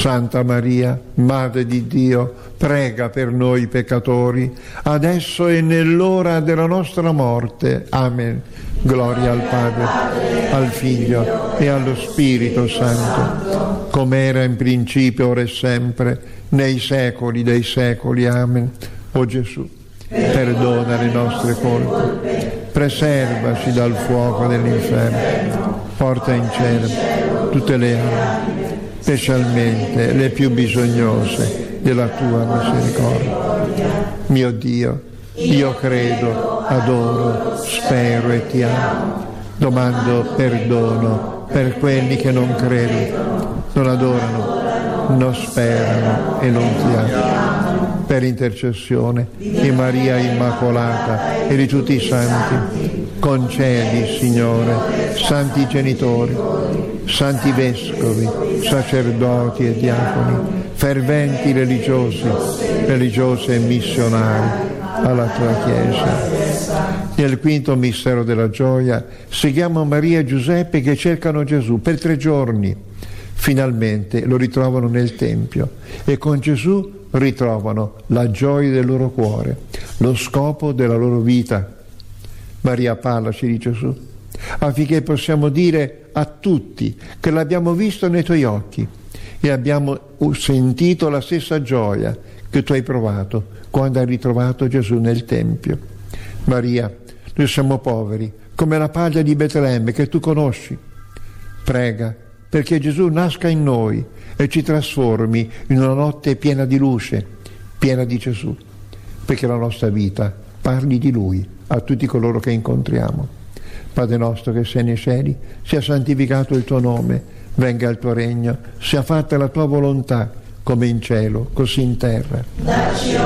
Santa Maria, Madre di Dio, prega per noi peccatori, adesso e nell'ora della nostra morte. Amen. Gloria al Padre, al Figlio e allo Spirito Santo, come era in principio, ora e sempre, nei secoli dei secoli. Amen. O Gesù, perdona le nostre colpe, preservaci dal fuoco dell'inferno, porta in cielo tutte le anime, specialmente le più bisognose della tua misericordia. Mio Dio, io credo, adoro, spero e ti amo. Domando perdono per quelli che non credono, non adorano, non sperano e non ti amano. Per intercessione di Maria Immacolata e di tutti i santi, concedi, Signore, santi genitori, santi vescovi, sacerdoti e diaconi, ferventi religiosi, religiose e missionari alla tua Chiesa. Nel quinto mistero della gioia seguiamo Maria e Giuseppe che cercano Gesù per 3 giorni. Finalmente lo ritrovano nel Tempio e con Gesù ritrovano la gioia del loro cuore, lo scopo della loro vita. Maria, parlaci di Gesù, affinché possiamo dire a tutti che l'abbiamo visto nei tuoi occhi e abbiamo sentito la stessa gioia che tu hai provato quando hai ritrovato Gesù nel Tempio. Maria, noi siamo poveri, come la paglia di Betlemme che tu conosci. Prega perché Gesù nasca in noi e ci trasformi in una notte piena di luce, piena di Gesù, perché la nostra vita parli di Lui a tutti coloro che incontriamo. Padre nostro che sei nei cieli, sia santificato il tuo nome, venga il tuo regno, sia fatta la tua volontà, come in cielo, così in terra.